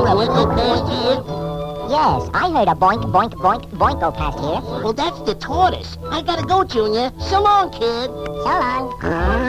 Boink go past here? Yes, I heard a boink, boink, boink, boink go past here. Well, that's the tortoise. I gotta go, Junior. So long, kid. So long.